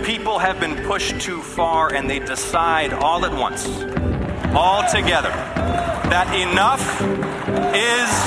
people have been pushed too far and they decide all at once, all together, that enough is